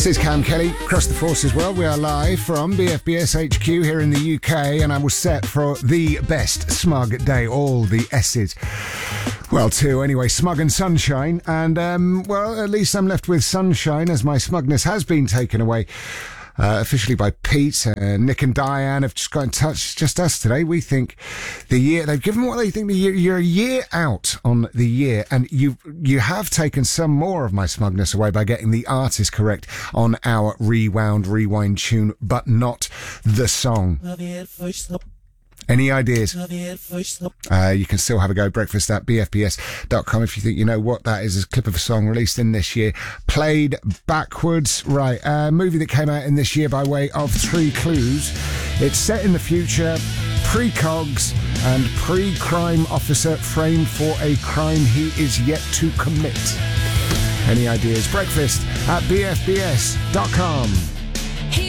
This is Cam Kelly, across the Forces World. We are live from BFBS HQ here in the UK, and I was set for the best smug day, all the S's. Well, two anyway, smug and sunshine. And, well, at least I'm left with sunshine as my smugness has been taken away. Officially by Pete. Nick and Diane have just got in touch, just us today. We think the year, they've given what they think the year, you're a year out on the year, and you have taken some more of my smugness away by getting the artist correct on our rewind tune, but not the song. Any ideas? You can still have a go. Breakfast at bfbs.com if you think you know what that is. A clip of a song released in this year, played backwards. Right, a movie that came out in this year by way of Three Clues. It's set in the future, pre-cogs and pre-crime officer framed for a crime he is yet to commit. Any ideas? Breakfast at bfbs.com.